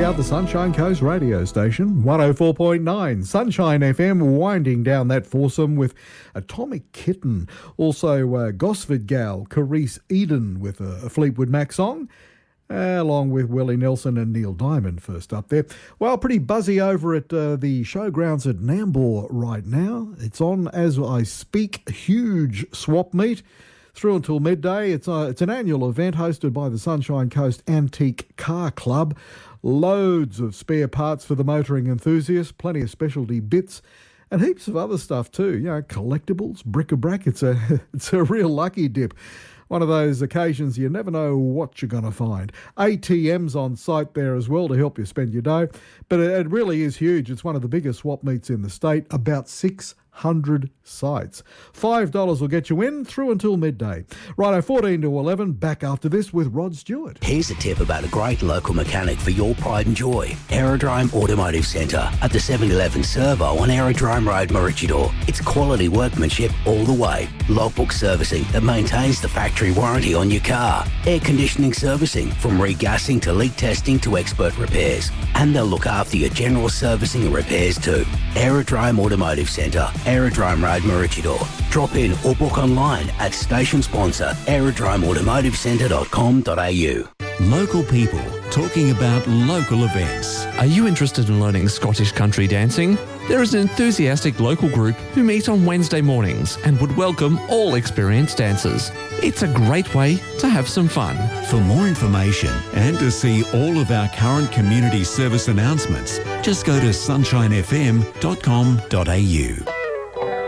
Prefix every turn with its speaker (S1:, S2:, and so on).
S1: are the Sunshine Coast radio station, 104.9 Sunshine FM, winding down that foursome with Atomic Kitten, also Gosford Gal, Carice Eden with a Fleetwood Mac song, along with Willie Nelson and Neil Diamond first up there. Well, pretty buzzy over at the showgrounds at Nambour right now. It's on as I speak, huge swap meet through until midday. It's an annual event hosted by the Sunshine Coast Antique Car Club. Loads of spare parts for the motoring enthusiast, plenty of specialty bits, and heaps of other stuff too. You know, collectibles, bric-a-brac. It's a real lucky dip. One of those occasions you never know what you're going to find. ATMs on site there as well to help you spend your dough. But it really is huge. It's one of the biggest swap meets in the state, about 600 sites. $5 will get you in through until midday. Righto, 14 to 11, back after this with Rod Stewart.
S2: Here's a tip about a great local mechanic for your pride and joy. Aerodrome Automotive Centre at the 711 Servo on Aerodrome Road, Maroochydore. It's quality workmanship all the way. Logbook servicing that maintains the factory warranty on your car. Air conditioning servicing from regassing to leak testing to expert repairs. And they'll look after your general servicing and repairs too. Aerodrome Automotive Centre, Aerodrome Road, Maroochydore. Drop in or book online at station sponsor aerodromeautomotivecentre.com.au.
S3: Local people talking about local events.
S4: Are you interested in learning Scottish country dancing? There is an enthusiastic local group who meet on Wednesday mornings and would welcome all experienced dancers. It's a great way to have some fun.
S3: For more information and to see all of our current community service announcements, just go to sunshinefm.com.au.